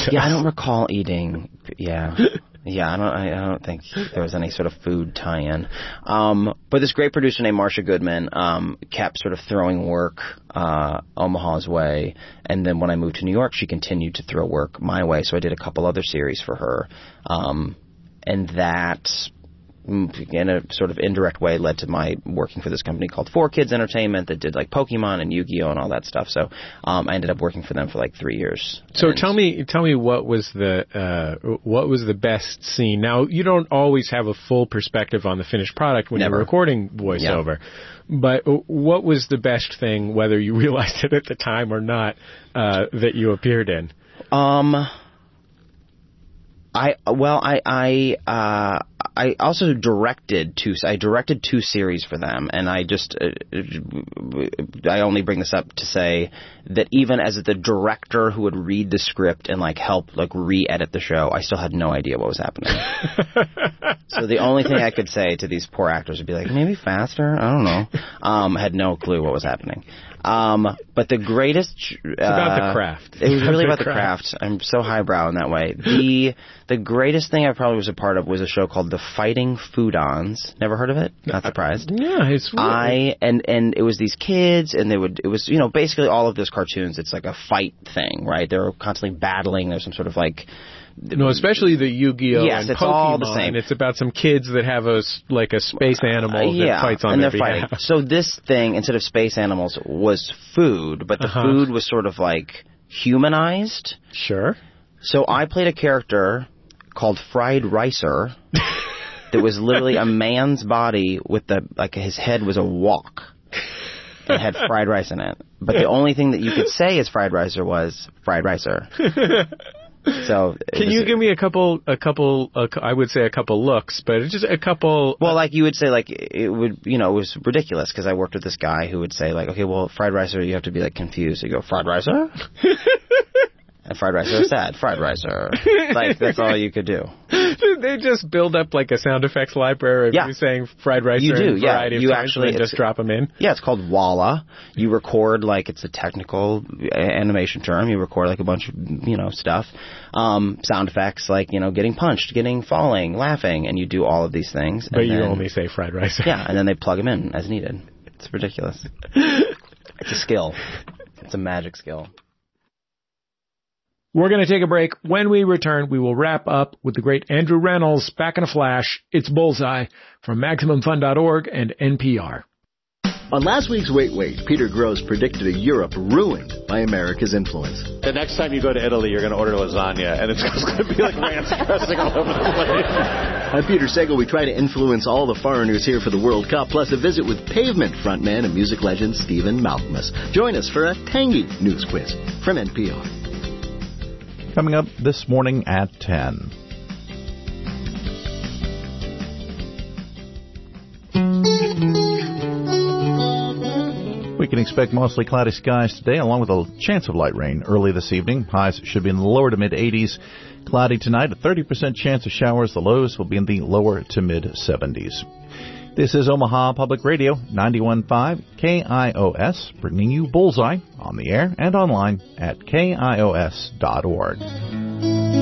Yeah, I don't recall eating. Yeah. Yeah, I don't think there was any sort of food tie-in. But this great producer named Marcia Goodman kept sort of throwing work Omaha's way. And then when I moved to New York, she continued to throw work my way. So I did a couple other series for her. And that, in a sort of indirect way, led to my working for this company called 4Kids Entertainment that did like Pokemon and Yu-Gi-Oh! And all that stuff. So I ended up working for them for like 3 years. So tell me what was the best scene? Now, you don't always have a full perspective on the finished product when you're recording voiceover. Yeah. But what was the best thing, whether you realized it at the time or not, that you appeared in? I also directed two series for them, and I only bring this up to say that even as the director who would read the script and like help like re-edit the show, I still had no idea what was happening. So the only thing I could say to these poor actors would be like, maybe faster? I don't know. I had no clue what was happening. But the greatest... it's about the craft. It was really about the craft. I'm so highbrow in that way. The greatest thing I probably was a part of was a show called The Fighting Foodons. Never heard of it? Not surprised. Yeah, it's weird. And it was these kids, and it was, you know, basically all of those cartoons, it's like a fight thing, right? They're constantly battling. There's some sort of like... No, especially the Yu-Gi-Oh! Yes, and it's Pokemon. all the same. It's about some kids that have a space animal that fights on their behalf. Fighting. So this thing, instead of space animals, was food, but the food was sort of like humanized. Sure. So I played a character called Fried Ricer that was literally a man's body with his head was a wok. It had fried rice in it. But the only thing that you could say as Fried Ricer was Fried Ricer. So can you give me a couple? I would say a couple looks, but just a couple. Well, like you would say, like it would, you know, it was ridiculous because I worked with this guy who would say, like, okay, well, Fried Ricer, you have to be like confused. You go, Fried Ricer, and Fried Ricer is sad. Fried Ricer, like that's all you could do. They just build up like a sound effects library of you saying Fried Ricer. You do, in a variety of you times actually and just drop them in. Yeah, it's called Walla. You record like it's a technical animation term. You record like a bunch of stuff, sound effects like getting punched, falling, laughing, and you do all of these things. But you only say Fried Ricer. Yeah, and then they plug them in as needed. It's ridiculous. It's a skill. It's a magic skill. We're going to take a break. When we return, we will wrap up with the great Andrew Reynolds back in a flash. It's Bullseye from MaximumFun.org and NPR. On last week's Wait, Peter Grosz predicted a Europe ruined by America's influence. The next time you go to Italy, you're going to order lasagna, and it's going to be like ranch dressing all over the place. I'm Peter Sagal. We try to influence all the foreigners here for the World Cup, plus a visit with Pavement frontman and music legend Stephen Malkmus. Join us for a tangy news quiz from NPR. Coming up this morning at 10. We can expect mostly cloudy skies today, along with a chance of light rain early this evening. Highs should be in the lower to mid-80s. Cloudy tonight, a 30% chance of showers. The lows will be in the lower to mid-70s. This is Omaha Public Radio, 91.5 KIOS, bringing you Bullseye on the air and online at KIOS.org.